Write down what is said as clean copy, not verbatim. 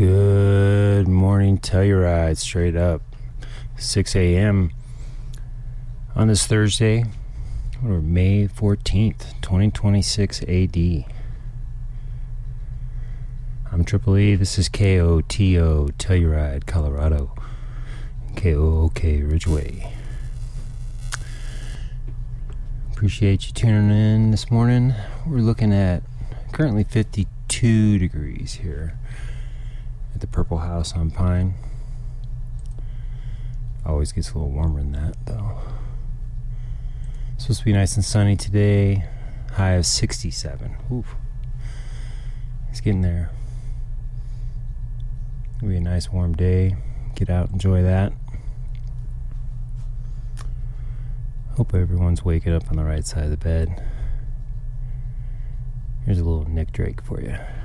Good morning, Telluride, straight up 6 a.m. on this Thursday, or May 14th, 2026 AD. I'm Triple E, this is KOTO, Telluride, Colorado, KOOK Ridgeway. Appreciate you tuning in this morning. We're looking at currently 52 degrees here at the Purple House on Pine. Always gets a little warmer than that, though. It's supposed to be nice and sunny today. High of 67. Oof. It's getting there. It'll be a nice warm day. Get out, enjoy that. Hope everyone's waking up on the right side of the bed. Here's a little Nick Drake for you.